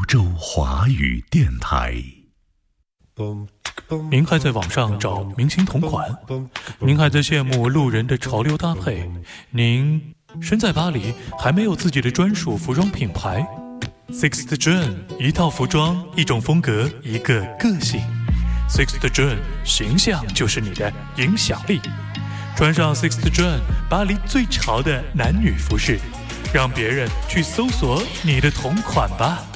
洲华语电台。 您还在网上找明星同款？您还在羡慕路人的潮流搭配？您身在巴黎，还没有自己的专属服装品牌？ Sixth John， 一套服装，一种风格，一个个性。Sixth John， 形象就是你的影响力。穿上 Sixth John， 巴黎最潮的男女服饰，让别人去搜索你的同款吧。